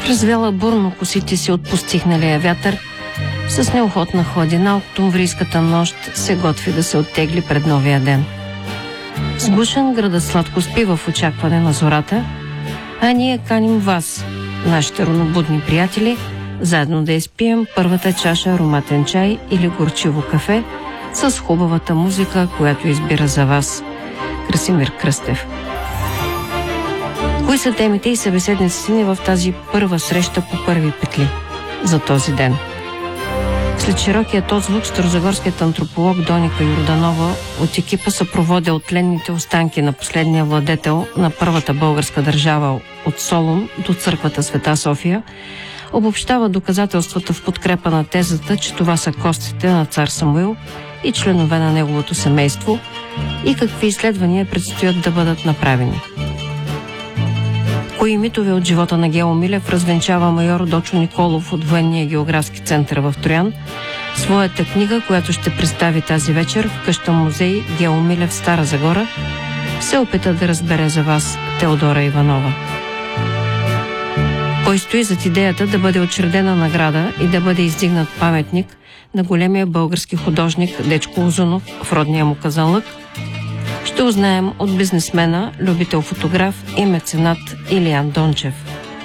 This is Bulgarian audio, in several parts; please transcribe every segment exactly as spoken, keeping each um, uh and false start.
Развяла бурно косите си от постихналия вятър, с неохотна хладина октомврийската нощ се готви да се оттегли пред новия ден. Сгушен градът сладко спи в очакване на зората, а ние каним вас, нашите ронобудни приятели, заедно да изпием първата чаша ароматен чай или горчиво кафе с хубавата музика, която избира за вас Красимир Кръстев. Кои са темите и събеседниците ни в тази първа среща по първи петли за този ден? След широкият отзвук, старозагорският антрополог Доника Йорданова от екипа съпроводя от тленните останки на последния владетел на първата българска държава от Солун до църквата Света София, обобщава доказателствата в подкрепа на тезата, че това са костите на цар Самуил и членове на неговото семейство и какви изследвания предстоят да бъдат направени. Кои митове от живота на Гео Милев развенчава майор Дочо Николов от Военния географски център в Троян, своята книга, която ще представи тази вечер в къща музей Гео Милев в Стара Загора, се опита да разбере за вас Теодора Иванова. Кой стои зад идеята да бъде учредена награда и да бъде издигнат паметник на големия български художник Дечко Узунов в родния му Казанлък, ще узнаем от бизнесмена, любител фотограф и меценат Илиян Дончев.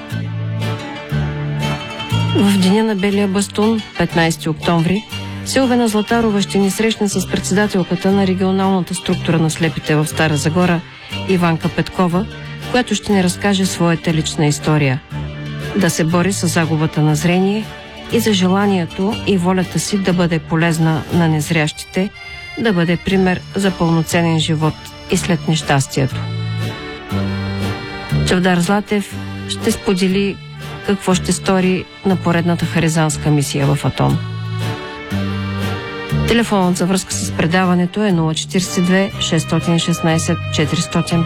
В деня на Белия бастун, петнайсети октомври, Силвена Златарова ще ни срещне с председателката на регионалната структура на слепите в Стара Загора Иванка Петкова, която ще ни разкаже своята лична история. Да се бори с загубата на зрение и за желанието и волята си да бъде полезна на незрящите, да бъде пример за пълноценен живот и след нещастието. Чавдар Златев ще сподели какво ще стори на поредната харизанска мисия в Атон. Телефонът за връзка с предаването е нула четирийсет и две шестстотин и шестнайсет четиристотин